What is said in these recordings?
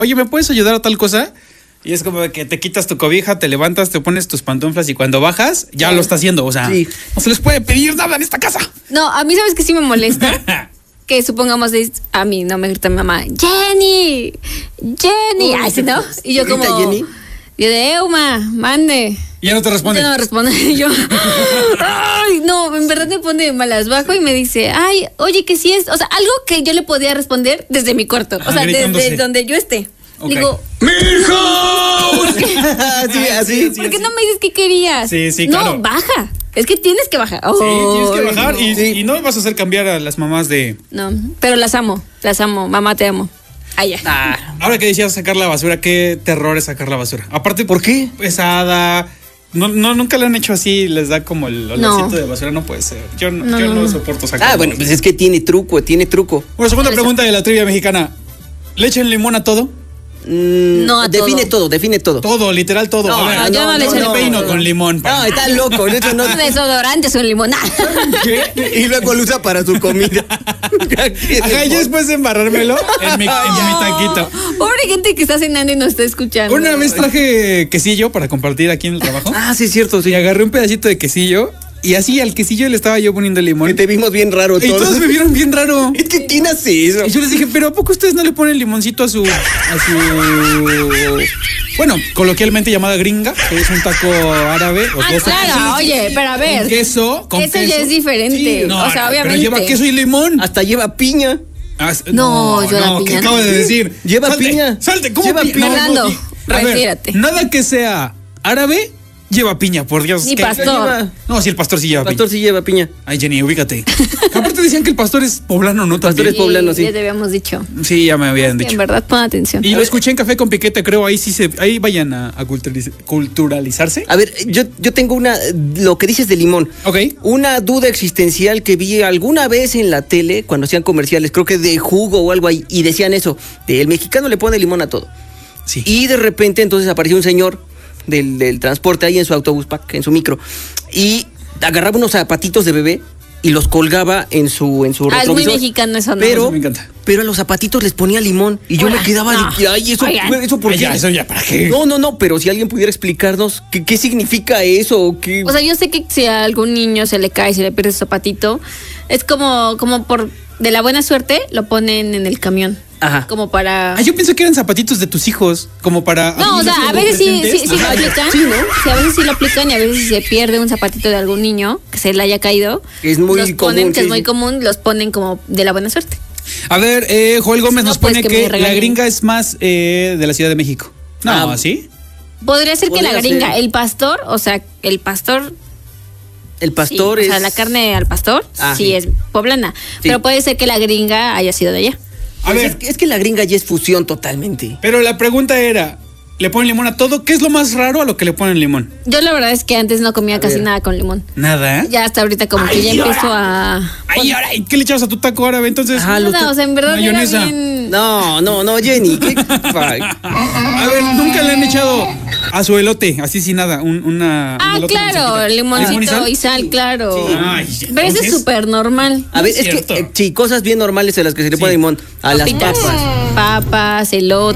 oye, ¿me puedes ayudar a tal cosa? Y es como que te quitas tu cobija, te levantas, te pones tus pantuflas y cuando bajas, ya lo está haciendo. O sea, no se les puede pedir nada en esta casa. No, a mí, ¿sabes qué sí me molesta? Que supongamos, a mí no me grita mi mamá, Jenny, así, ¿no? Y yo como, Jenny? Yo de Euma, mande. Y ya no te responde. Ya no me responde. Y yo, ay, no, en verdad me pone de malas. Bajo y me dice, ay, oye, que sí es, o sea, algo que yo le podía responder desde mi cuarto, o sea, desde donde yo esté. Okay. Digo, ¡mijo! así. ¿Por qué no me dices qué querías? Sí, claro. No, baja. Es que tienes que bajar. Sí, tienes que bajar y no vas a hacer cambiar a las mamás de... No, pero las amo. Mamá, te amo. Ya. Ahora que decías sacar la basura, qué terror es sacar la basura. Aparte, ¿por qué? Pesada. No, nunca lo han hecho así, les da como el olorcito de basura, no puede ser. Yo no soporto sacar. Bueno, pues es que tiene truco. Bueno, segunda pregunta de la trivia mexicana. ¿Le echan limón a todo? No, a define todo. Todo, literal todo. No, yo no le echo limón. Peino con limón. No, está loco. Eso no. Desodorante es un limón. ¿Qué? Y luego lo usa para su comida. Ajá, y después de embarrármelo en mi taquito. Pobre gente que está cenando y nos está escuchando. Una vez traje quesillo para compartir aquí en el trabajo. Sí, es cierto. Sí. Y agarré un pedacito de quesillo. Y así al quesillo le estaba yo poniendo limón. Y te vimos bien raro todos. Y todos me vieron bien raro. Es que ¿quién hace eso? Y yo les dije, ¿pero a poco ustedes no le ponen limoncito a su bueno, coloquialmente llamada gringa, que es un taco árabe? Claro, oye, pero a ver. Con queso. Eso ya es diferente. Sí, o sea, obviamente. Pero lleva queso y limón. Hasta lleva piña. No, yo la piña. ¿Qué acabo de decir? Lleva piña. Salte, ¿cómo lleva piña? Fernando, retírate. Nada que sea árabe lleva piña, por Dios. Ni pastor. No, sí, el pastor sí lleva piña. El pastor sí lleva piña. Ay, Jenny, ubícate. Aparte decían que el pastor es poblano, ¿no? El pastor es poblano, sí. Ya te habíamos dicho. Sí, ya me habían dicho. En verdad, pon atención. Y lo escuché en Café con Piquete, creo, ahí vayan a culturalizarse. A ver, yo tengo lo que dices de limón. Ok. Una duda existencial que vi alguna vez en la tele, cuando hacían comerciales, creo que de jugo o algo ahí, y decían eso, el mexicano le pone limón a todo. Sí. Y de repente entonces apareció un señor del transporte ahí en su autobús, en su micro, y agarraba unos zapatitos de bebé y los colgaba en su retrovisor. Es muy mexicano eso, ¿no? Eso me encanta. Pero a los zapatitos les ponía limón y yo me quedaba de, ay, eso ¿por qué? Eso ya, ¿para qué? No, pero si alguien pudiera explicarnos qué significa eso o qué. O sea, yo sé que si a algún niño se le cae, se le pierde su zapatito, es como por de la buena suerte lo ponen en el camión. Ajá. Como para... yo pensé que eran zapatitos de tus hijos, como para... No, o sea, a veces sí lo aplican. Sí, ¿no? Sí, a veces sí lo aplican y a veces si se pierde un zapatito de algún niño que se le haya caído, es muy los común, ponen, que es muy común, los ponen como de la buena suerte. A ver, Joel Gómez nos pone que la gringa es más de la Ciudad de México. No, ¿sí? Podría ser que la gringa, el pastor, o sea, el pastor... El pastor es... O sea, la carne al pastor sí es poblana. Sí. Pero puede ser que la gringa haya sido de allá. A ver, es que la gringa ya es fusión totalmente. Pero la pregunta era, ¿le ponen limón a todo? ¿Qué es lo más raro a lo que le ponen limón? Yo la verdad es que antes no comía casi nada con limón. ¿Nada? Ya hasta ahorita como que ya empiezo a... ¿Y qué le echabas a tu taco árabe entonces? O sea, en verdad mayonesa. Bien... No, Jenny. A ver, nunca le han echado a su elote, así sin nada, una claro, limoncito y sal, claro. Sí. Ay, pero eso es súper normal. A ver, es que sí, cosas bien normales a las que se le pone limón. A las papas, elote.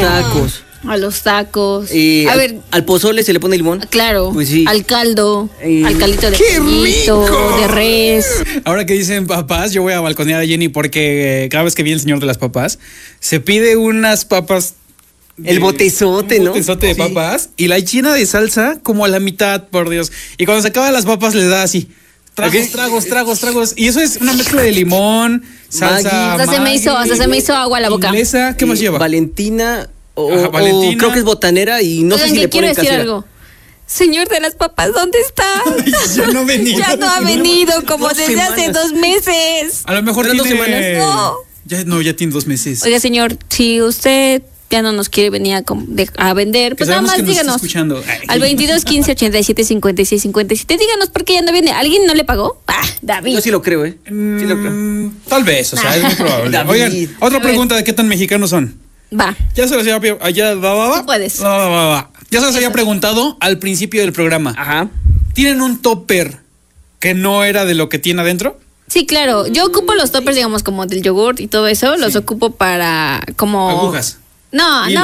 A los tacos. A ver, al pozole se le pone limón. Claro. Pues sí. Al caldo. Al caldito de pollito, de res. Ahora que dicen papas, yo voy a balconear a Jenny porque cada vez que vi el señor de las papas, se pide unas papas. El botezote, ¿no? Botezote de papas y la llena de salsa como a la mitad, por Dios. Y cuando se acaban las papas les da así. Tragos. Y eso es una mezcla de limón, salsa. Hasta se me hizo agua a la boca. Inglesa, ¿qué más lleva? Valentina. Valentina. O creo que es botanera y no sé si le ponen quiero decir algo. Señor de las papas, ¿dónde está? Ya no ha venido. Ya no ha venido como desde hace 2 meses. A lo mejor tiene 2 semanas. Ya tiene 2 meses. Oiga, señor, si usted ya no nos quiere venir a vender, pues nada más díganos. Al 22 15 87 56 57. Díganos por qué ya no viene. ¿Alguien no le pagó? David. Yo sí lo creo, Sí lo creo. Tal vez, o sea, es muy probable. Oigan, otra pregunta de qué tan mexicanos son. Va. Ya se los había... Tú puedes. Ya se los había preguntado al principio del programa. Ajá. ¿Tienen un topper que no era de lo que tiene adentro? Sí, claro. Yo ocupo los toppers, digamos, como del yogurt y todo eso. Los ocupo para como... Agujas. No, Y no.